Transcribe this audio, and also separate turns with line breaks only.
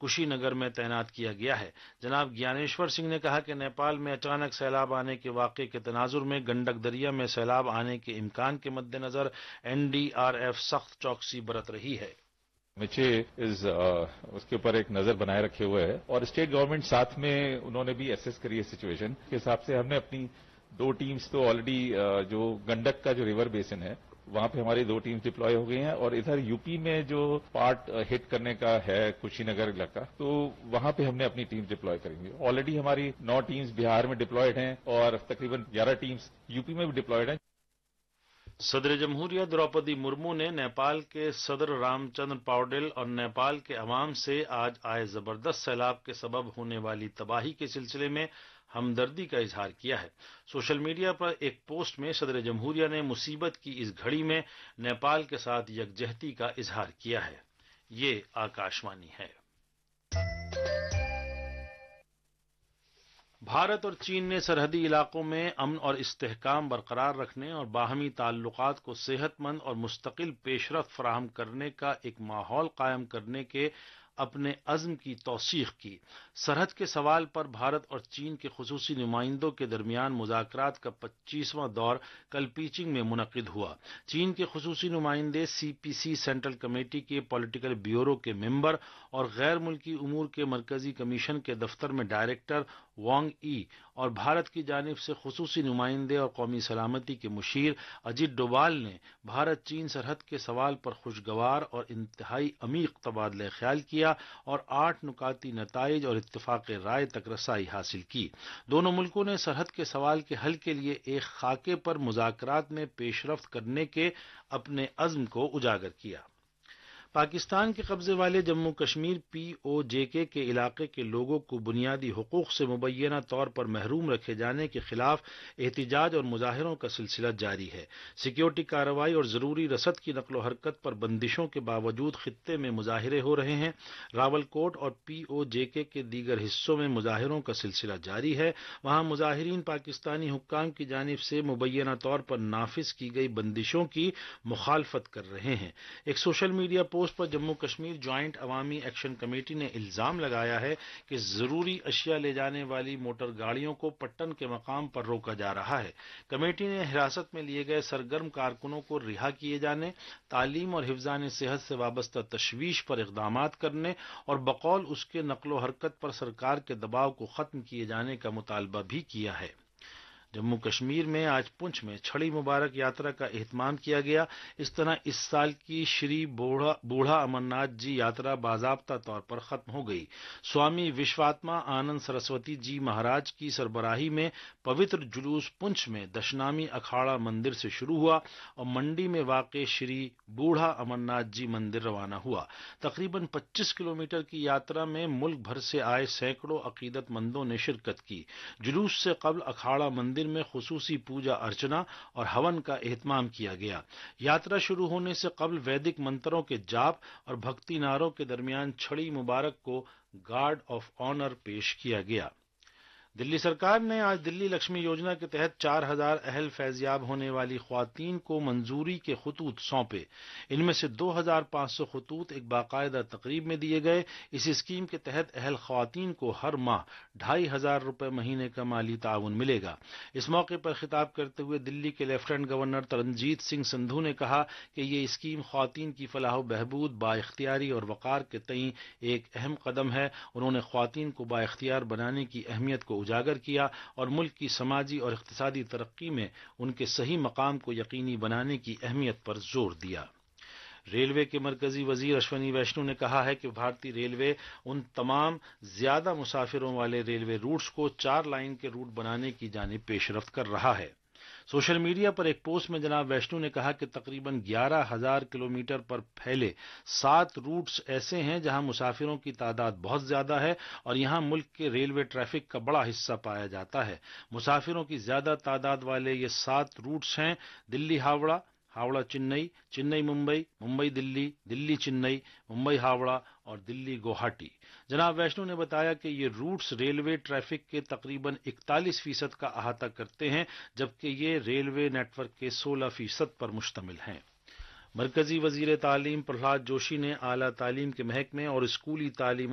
کشی نگر میں تعینات کیا گیا ہے۔ جناب گیانیشور سنگھ نے کہا کہ نیپال میں اچانک سیلاب آنے کے واقعے کے تناظر میں گنڈک دریا میں سیلاب آنے کے امکان کے مد نظر NDRF سخت چوکسی برت رہی ہے۔
مچے اس کے اوپر ایک نظر بنائے رکھے ہوئے ہے اور اسٹیٹ گورنمنٹ ساتھ میں انہوں نے بھی ایسس کری ہے سچویشن کے حساب سے ہم نے اپنی 2 ٹیمز تو آلریڈی جو گنڈک کا جو ریور بیسن ہے وہاں پہ ہماری 2 ٹیمز ڈپلوائے ہو گئی ہیں اور ادھر یو پی میں جو پارٹ ہٹ کرنے کا ہے کشی نگر علاقہ تو وہاں پہ ہم نے اپنی ٹیم ڈپلوائے کریں گے۔ آلریڈی ہماری 9 ٹیمز بہار میں ڈپلوائڈ ہیں اور تقریباً 11 ٹیمز یو پی میں بھی ڈپلوائڈ ہیں۔
صدر جمہوریہ دروپدی مرمو نے نیپال کے صدر رام چندر پاؤڈیل اور نیپال کے عوام سے آج آئے زبردست سیلاب کے سبب ہونے والی تباہی کے سلسلے میں ہمدردی کا اظہار کیا ہے۔ سوشل میڈیا پر ایک پوسٹ میں صدر جمہوریہ نے مصیبت کی اس گھڑی میں نیپال کے ساتھ یکجہتی کا اظہار کیا ہے۔ یہ آکاشوانی ہے۔ بھارت اور چین نے سرحدی علاقوں میں امن اور استحکام برقرار رکھنے اور باہمی تعلقات کو صحت مند اور مستقل پیش رفت فراہم کرنے کا ایک ماحول قائم کرنے کے اپنے عزم کی توثیق کی۔ سرحد کے سوال پر بھارت اور چین کے خصوصی نمائندوں کے درمیان مذاکرات کا 25واں دور کل پیچنگ میں منعقد ہوا۔ چین کے خصوصی نمائندے CPC سینٹرل کمیٹی کے پولیٹیکل بیورو کے ممبر اور غیر ملکی امور کے مرکزی کمیشن کے دفتر میں ڈائریکٹر وانگ ای اور بھارت کی جانب سے خصوصی نمائندے اور قومی سلامتی کے مشیر اجیت ڈوبال نے بھارت چین سرحد کے سوال پر خوشگوار اور انتہائی عمیق تبادلہ خیال کیا اور 8 نکاتی نتائج اور اتفاق رائے تک رسائی حاصل کی۔ دونوں ملکوں نے سرحد کے سوال کے حل کے لیے ایک خاکے پر مذاکرات میں پیش رفت کرنے کے اپنے عزم کو اجاگر کیا۔ پاکستان کے قبضے والے جموں کشمیر POJK کے علاقے کے لوگوں کو بنیادی حقوق سے مبینہ طور پر محروم رکھے جانے کے خلاف احتجاج اور مظاہروں کا سلسلہ جاری ہے۔ سیکیورٹی کارروائی اور ضروری رسد کی نقل و حرکت پر بندشوں کے باوجود خطے میں مظاہرے ہو رہے ہیں۔ راولکوٹ اور POJK کے دیگر حصوں میں مظاہروں کا سلسلہ جاری ہے۔ وہاں مظاہرین پاکستانی حکام کی جانب سے مبینہ طور پر نافذ کی گئی بندشوں کی مخالفت کر رہے ہیں۔ ایک سوشل میڈیا پوسٹ پر جموں کشمیر جوائنٹ عوامی ایکشن کمیٹی نے الزام لگایا ہے کہ ضروری اشیاء لے جانے والی موٹر گاڑیوں کو پٹن کے مقام پر روکا جا رہا ہے۔ کمیٹی نے حراست میں لیے گئے سرگرم کارکنوں کو رہا کیے جانے، تعلیم اور حفظان صحت سے وابستہ تشویش پر اقدامات کرنے اور بقول اس کے نقل و حرکت پر سرکار کے دباؤ کو ختم کیے جانے کا مطالبہ بھی کیا ہے۔ جموں کشمیر میں آج پنچ میں چھڑی مبارک یاترا کا اہتمام کیا گیا۔ اس طرح اس سال کی شری بوڑھا امرناتھ جی یاترا باضابطہ طور پر ختم ہو گئی۔ سوامی وشواتما آنند سرسوتی جی مہاراج کی سربراہی میں پوتر جلوس پنچ میں دشنامی اکھاڑا مندر سے شروع ہوا اور منڈی میں واقع شری بوڑھا امرناتھ جی مندر روانہ ہوا۔ تقریباً 25 کلومیٹر کی یاترا میں ملک بھر سے آئے سینکڑوں عقیدت مندوں نے شرکت کی۔ جلوس سے قبل اکھاڑا مندر میں خصوصی پوجا ارچنا اور ہون کا اہتمام کیا گیا۔ یاترا شروع ہونے سے قبل ویدک منتروں کے جاپ اور بھکتی نعروں کے درمیان چھڑی مبارک کو گارڈ آف آنر پیش کیا گیا۔ دلی سرکار نے آج دلی لکشمی یوجنا کے تحت 4000 اہل فیضیاب ہونے والی خواتین کو منظوری کے خطوط سونپے۔ ان میں سے 2500 خطوط ایک باقاعدہ تقریب میں دیے گئے۔ اس اسکیم کے تحت اہل خواتین کو ہر ماہ 2500 روپے مہینے کا مالی تعاون ملے گا۔ اس موقع پر خطاب کرتے ہوئے دلی کے لیفٹیننٹ گورنر ترنجیت سنگھ سندھو نے کہا کہ یہ اسکیم خواتین کی فلاح و بہبود، بااختیاری اور وقار کے تئیں ایک اہم قدم ہے۔ انہوں نے خواتین کو بااختیار بنانے کی اہمیت کو اجاگر کیا اور ملک کی سماجی اور اقتصادی ترقی میں ان کے صحیح مقام کو یقینی بنانے کی اہمیت پر زور دیا۔ ریلوے کے مرکزی وزیر اشونی ویشنو نے کہا ہے کہ بھارتی ریلوے ان تمام زیادہ مسافروں والے ریلوے روٹس کو 4 لائن کے روٹ بنانے کی جانب پیش رفت کر رہا ہے۔ سوشل میڈیا پر ایک پوسٹ میں جناب ویشنو نے کہا کہ تقریباً 11,000 کلومیٹر پر پھیلے 7 روٹس ایسے ہیں جہاں مسافروں کی تعداد بہت زیادہ ہے اور یہاں ملک کے ریلوے ٹریفک کا بڑا حصہ پایا جاتا ہے۔ مسافروں کی زیادہ تعداد والے یہ 7 روٹس ہیں: دلی ہاوڑہ، ہاوڑہ چنئی، چنئی ممبئی، ممبئی دلی، دلی چنئی، ممبئی ہاوڑہ اور دلی گوہاٹی۔ جناب ویشنو نے بتایا کہ یہ روٹس ریلوے ٹریفک کے تقریباً 41% کا احاطہ کرتے ہیں، جبکہ یہ ریلوے نیٹ ورک کے 16% پر مشتمل ہیں۔ مرکزی وزیر تعلیم پرہلاد جوشی نے اعلیٰ تعلیم کے محکمے اور اسکولی تعلیم